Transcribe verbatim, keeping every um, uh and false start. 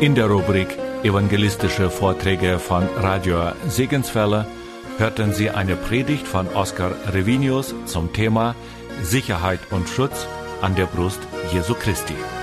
In der Rubrik Evangelistische Vorträge von Radio Segenswelle hörten Sie eine Predigt von Oskar Revinius zum Thema Sicherheit und Schutz an der Brust Jesu Christi.